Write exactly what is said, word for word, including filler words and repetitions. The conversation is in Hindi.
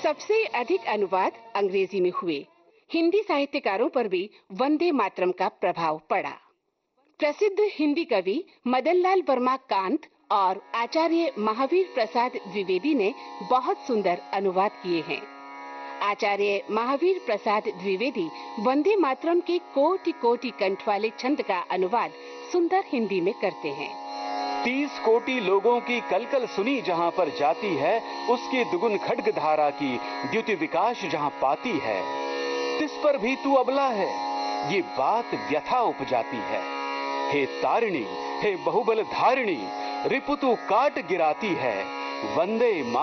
सबसे अधिक अनुवाद अंग्रेजी में हुए। हिंदी साहित्यकारों पर भी वंदे मातरम का प्रभाव पड़ा। प्रसिद्ध हिंदी कवि मदनलाल वर्मा कांत और आचार्य महावीर प्रसाद द्विवेदी ने बहुत सुंदर अनुवाद किए हैं। आचार्य महावीर प्रसाद द्विवेदी वंदे मातरम के कोटि कोटि कंठ वाले छंद का अनुवाद सुंदर हिंदी में करते हैं। तीस कोटि लोगों की कलकल सुनी जहां पर जाती है, उसकी दुगुन खड्ग धारा की द्युति विकास जहां पाती है, तिस पर भी तू अबला है, ये बात व्यथा उपजाती है। हे तारिणी, हे बहुबल धारिणी, रिपु तू काट गिराती है, वंदे